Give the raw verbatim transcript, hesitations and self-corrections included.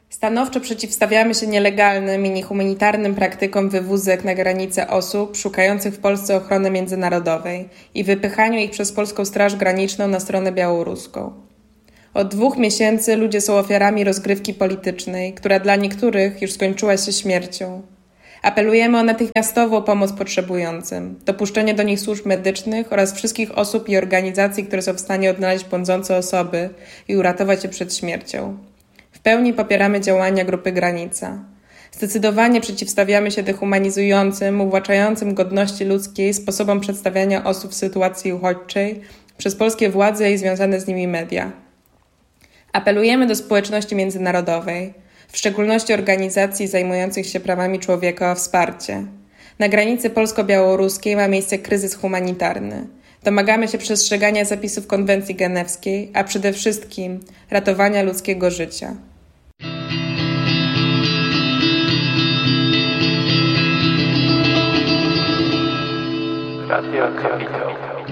Stanowczo przeciwstawiamy się nielegalnym i niehumanitarnym praktykom wywózek na granicę osób szukających w Polsce ochrony międzynarodowej i wypychaniu ich przez polską Straż Graniczną na stronę białoruską. Od dwóch miesięcy ludzie są ofiarami rozgrywki politycznej, która dla niektórych już skończyła się śmiercią. Apelujemy o natychmiastową pomoc potrzebującym, dopuszczenie do nich służb medycznych oraz wszystkich osób i organizacji, które są w stanie odnaleźć błądzące osoby i uratować je przed śmiercią. W pełni popieramy działania Grupy Granica. Zdecydowanie przeciwstawiamy się dehumanizującym, uwłaczającym godności ludzkiej sposobom przedstawiania osób w sytuacji uchodźczej przez polskie władze i związane z nimi media. Apelujemy do społeczności międzynarodowej, w szczególności organizacji zajmujących się prawami człowieka, o wsparcie. Na granicy polsko-białoruskiej ma miejsce kryzys humanitarny. Domagamy się przestrzegania zapisów konwencji genewskiej, a przede wszystkim ratowania ludzkiego życia. Radio Kapitał.